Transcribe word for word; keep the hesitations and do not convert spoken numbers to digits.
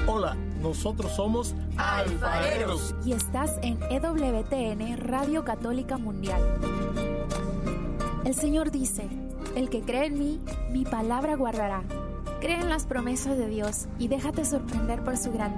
Hola, nosotros somos Alfareros. Y estás en E W T N Radio Católica Mundial. El Señor dice, el que cree en mí, mi palabra guardará. Cree en las promesas de Dios y déjate sorprender por su grandeza.